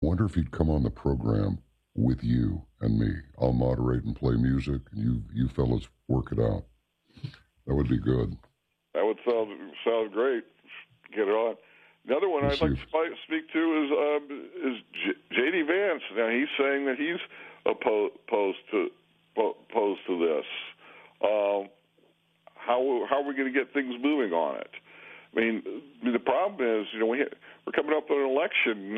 wonder if he'd come on the program with you and me. I'll moderate and play music, and you fellas work it out. That would be good. That would sound great. Get it on. Another one I'd like to speak to is J.D. Vance. Now he's saying that he's opposed to this. How are we going to get things moving on it? I mean, the problem is, we're coming up on an election,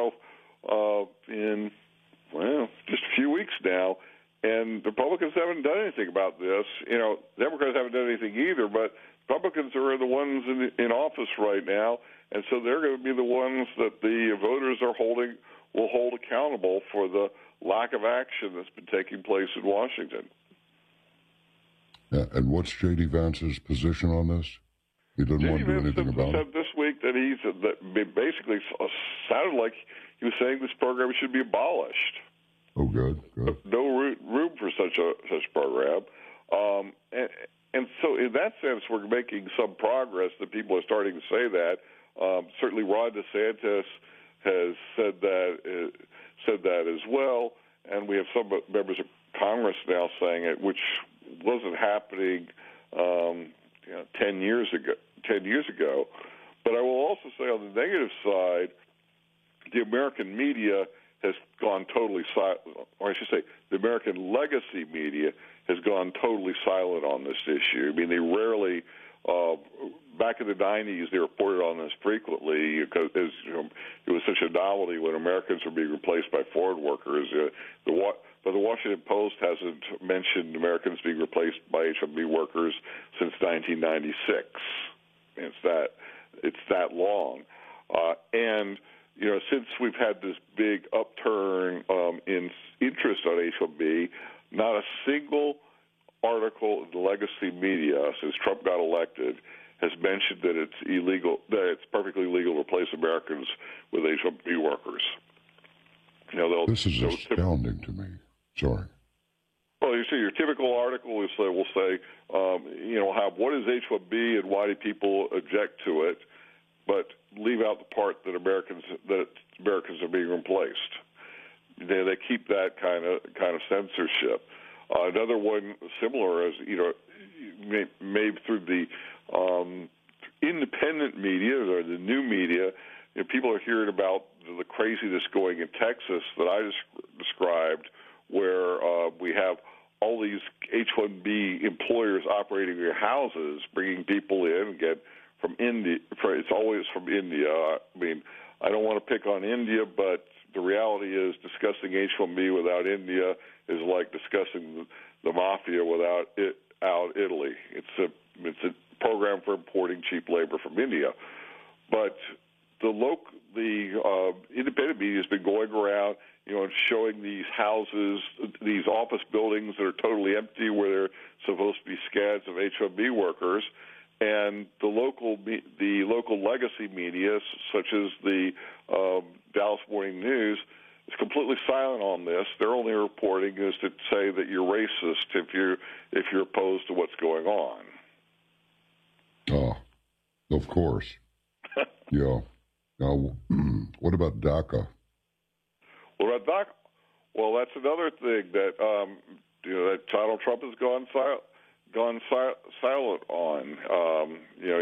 in just a few weeks now, and the Republicans haven't done anything about this. Democrats haven't done anything either, but Republicans are the ones in office right now, and so they're going to be the ones that the voters will hold accountable for the lack of action that's been taking place in Washington. Yeah, and what's J.D. Vance's position on this? He doesn't want to do anything about it. Said this week that that basically sounded like he was saying this program should be abolished. Oh, good. No room for such program. And so in that sense, we're making some progress that people are starting to say that. Certainly Ron DeSantis has said that as well, and we have some members of Congress now saying it, which wasn't happening 10 years ago. But I will also say on the negative side, the American media has gone totally silent, or I should say the American legacy media has gone totally silent on this issue. I mean, they rarely, back in the 90s, they reported on this frequently because it was such a novelty when Americans were being replaced by foreign workers. But the Washington Post hasn't mentioned Americans being replaced by H-1B workers since 1996. It's that long. And since we've had this big upturn in interest on H-1B, not a single article in the legacy media since Trump got elected has mentioned that it's illegal, that it's perfectly legal to replace Americans with H-1B workers. This is astounding to me. Sorry. Well, you see, your typical article will say, what is H-1B and why do people object to it, but leave out the part that Americans are being replaced. They keep that kind of censorship. Another one similar is, maybe through the independent media or the new media, people are hearing about the craziness going in Texas that I described, where we have all these H-1B employers operating their houses, bringing people in, again, from India. It's always from India. I mean, I don't want to pick on India, but the reality is discussing H-1B without India is like discussing the mafia without Italy. It's a program for importing cheap labor from India. But the independent media has been going around, and showing these houses, these office buildings that are totally empty where there are supposed to be scads of H-1B workers. And the local legacy media, such as the Dallas Morning News, is completely silent on this. Their only reporting is to say that you're racist if you're opposed to what's going on. Oh, of course. Yeah. Now, what about DACA? Well, DACA. Well, that's another thing that that Donald Trump has gone silent on.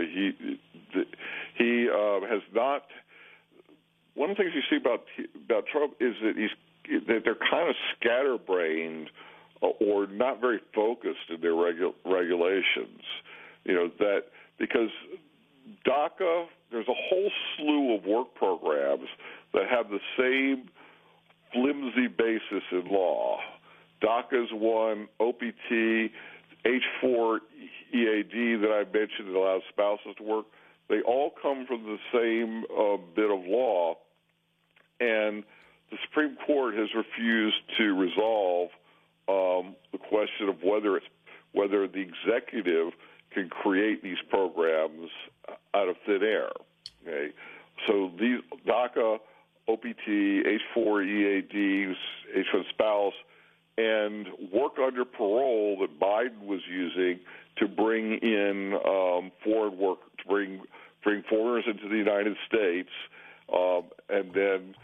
He has not. One of the things you see about Trump is that they're kind of scatterbrained or not very focused in their regulations. That because DACA, there's a whole slew of work programs that have the same flimsy basis in law. DACA is one, OPT, H-4 EAD that I mentioned that allows spouses to work. They all come from the same bit of law, and the Supreme Court has refused to resolve the question of whether the executive can create these programs out of thin air. Okay, so these DACA, OPT, H-4 EADs, H-1 spouse, and work under parole that Biden was using to bring in foreign work, to bring foreigners into the United States, and then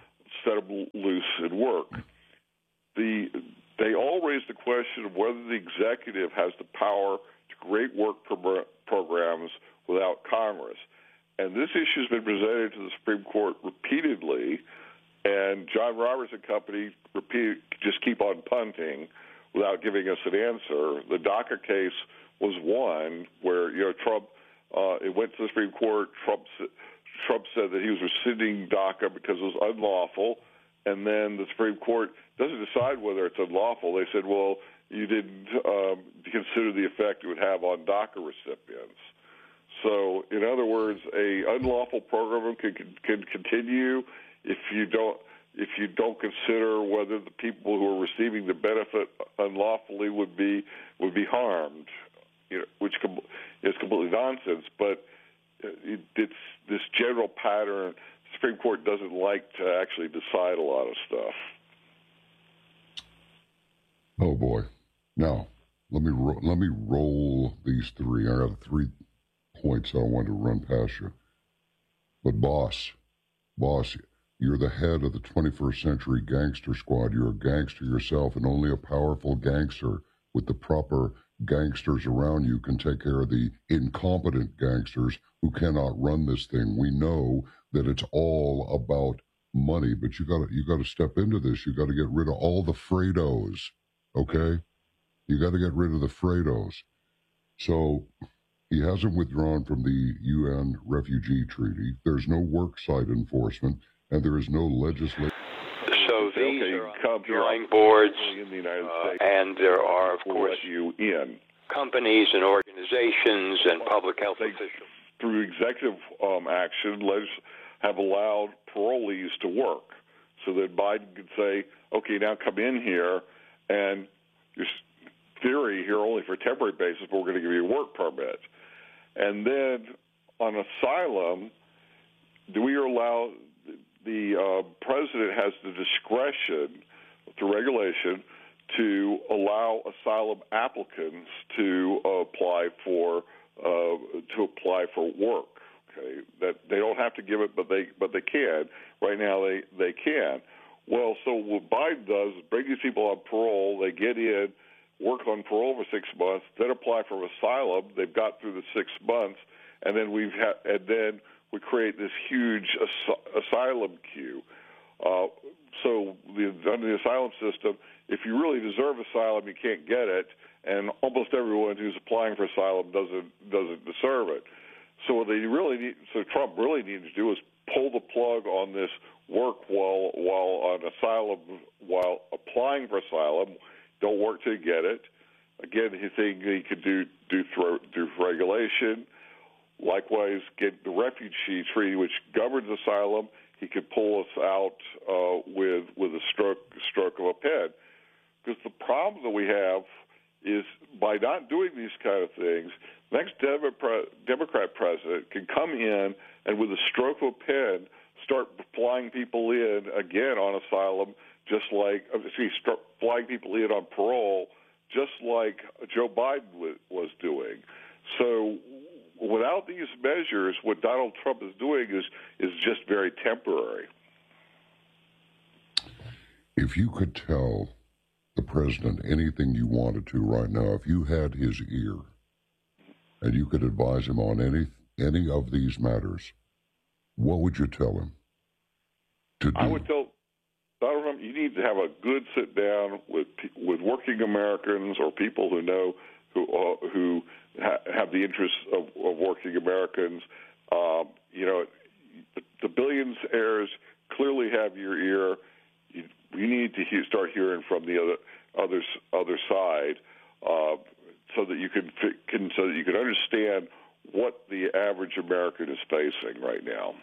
set them loose and work. They all raise the question of whether the executive has the power to create work programs without Congress. And this issue has been presented to the Supreme Court repeatedly, and John Roberts and company just keep on punting without giving us an answer. The DACA case was one where Trump it went to the Supreme Court. Trump said that he was rescinding DACA because it was unlawful, and then the Supreme Court doesn't decide whether it's unlawful. They said, well, you didn't consider the effect it would have on DACA recipients. So, in other words, a unlawful program can continue if you don't consider whether the people who are receiving the benefit unlawfully would be harmed, which is completely nonsense. But it's this general pattern. The Supreme Court doesn't like to actually decide a lot of stuff. Oh boy! Now let me roll these three. I have 3 points I wanted to run past you. But boss, you're the head of the 21st Century Gangster Squad. You're a gangster yourself, and only a powerful gangster with the proper gangsters around you can take care of the incompetent gangsters who cannot run this thing. We know that it's all about money, but you got to step into this. You got to get rid of all the Fredos, okay? You got to get rid of the Fredos. So he hasn't withdrawn from the UN Refugee Treaty. There's no worksite enforcement, and there is no legislation. So these are on drawing boards, in the United States, and there are, of course, companies and organizations and public health officials. Through executive action, have allowed parolees to work, so that Biden could say, okay, now come in here, and your theory here only for a temporary basis, but we're going to give you a work permit. And then on asylum, do we allow the president has the discretion through regulation to allow asylum applicants to apply for work? Okay, that they don't have to give it, but they can. Right now, they can. Well, so what Biden does is bring these people on parole. They get in, work on parole for 6 months, then apply for asylum. They've got through the 6 months, and then we create this huge asylum queue. So under the asylum system, if you really deserve asylum, you can't get it, and almost everyone who's applying for asylum doesn't deserve it. So what Trump really needs to do is pull the plug on this work while on asylum, while applying for asylum. Don't work to get it. Again, he think he could do through regulation. Likewise, get the refugee treaty, which governs asylum. He could pull us out with a stroke of a pen. Because the problem that we have is by not doing these kind of things, the next Democrat president can come in and with a stroke of a pen start flying people in again on asylum, flying people in on parole, just like Joe Biden was doing. So without these measures, what Donald Trump is doing is just very temporary. If you could tell the president anything you wanted to right now, if you had his ear and you could advise him on any of these matters, what would you tell him to do? I would tell Donald Trump, you need to have a good sit down with working Americans or people who know who have the interests of working Americans. The billionaires clearly have your ear. You need to start hearing from the other side, so that you can understand what the average American is facing right now.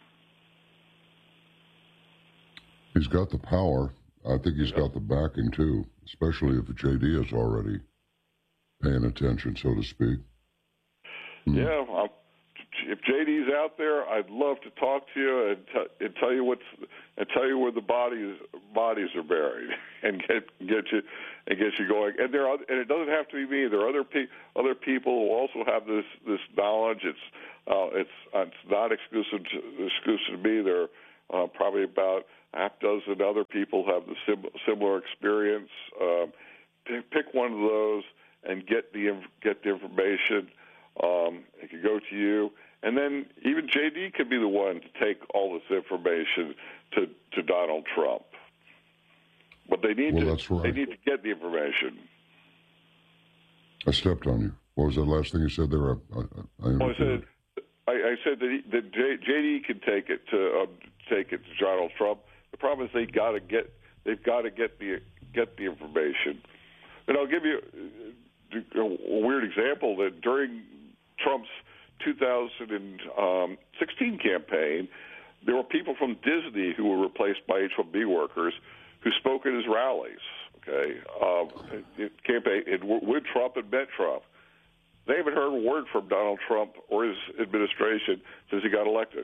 He's got the power. I think he's got the backing too, especially if JD is already paying attention, so to speak. Yeah, if JD's out there, I'd love to talk to you and tell you where the bodies are buried and get you going. And it doesn't have to be me. There are other people who also have this knowledge. It's not exclusive to me. There are probably about half dozen other people have the similar experience. Pick one of those and get the information. It could go to you, and then even JD could be the one to take all this information to Donald Trump. But they need they need to get the information. I stepped on you. What was that last thing you said there? I said that JD can take it to Donald Trump. The problem is they've got to get the information. And I'll give you a weird example that during Trump's 2016 campaign, there were people from Disney who were replaced by H-1B workers who spoke at his rallies. Okay, campaign with Trump and met Trump. They haven't heard a word from Donald Trump or his administration since he got elected.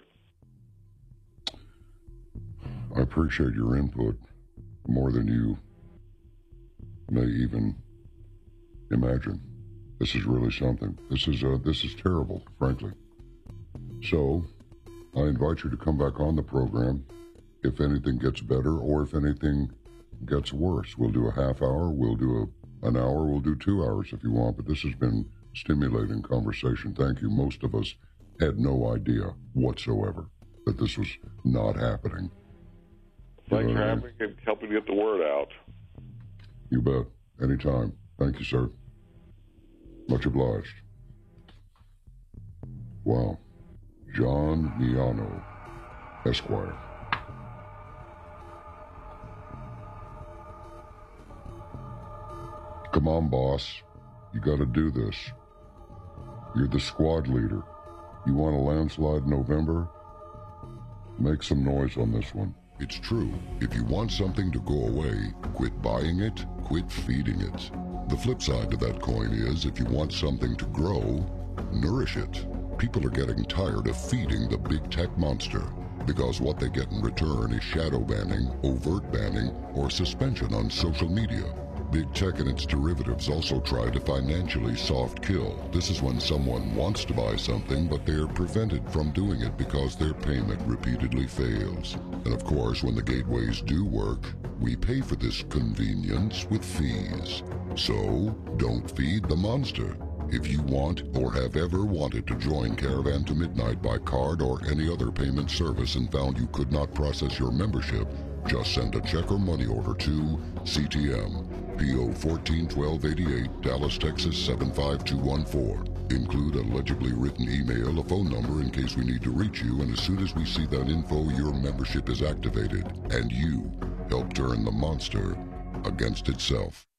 I appreciate your input more than you may even imagine. This is really something. This is terrible, frankly. So, I invite you to come back on the program if anything gets better or if anything gets worse. We'll do a half hour, we'll do an hour, we'll do 2 hours if you want, but this has been stimulating conversation. Thank you. Most of us had no idea whatsoever that this was not happening. Thanks for having and helping get the word out. You bet. Anytime. Thank you, sir. Much obliged. Wow. John Miano, Esquire. Come on, boss. You got to do this. You're the squad leader. You want a landslide in November? Make some noise on this one. It's true. If you want something to go away, quit buying it, quit feeding it. The flip side to that coin is if you want something to grow, nourish it. People are getting tired of feeding the big tech monster because what they get in return is shadow banning, overt banning, or suspension on social media. Big tech and its derivatives also try to financially soft kill. This is when someone wants to buy something, but they're prevented from doing it because their payment repeatedly fails. And of course, when the gateways do work, we pay for this convenience with fees. So, don't feed the monster. If you want or have ever wanted to join Caravan to Midnight by card or any other payment service and found you could not process your membership, just send a check or money order to CTM, P.O. 141288, Dallas, Texas 75214. Include a legibly written email, a phone number in case we need to reach you, and as soon as we see that info, your membership is activated, and you help turn the monster against itself.